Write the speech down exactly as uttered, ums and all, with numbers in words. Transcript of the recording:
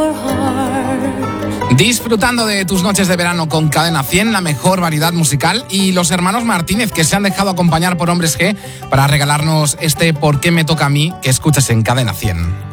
Disfrutando de tus noches de verano con Cadena cien, la mejor variedad musical, y los hermanos Martínez, que se han dejado acompañar por Hombres G para regalarnos este ¿Por qué me toca a mí?, que escuchas en Cadena cien.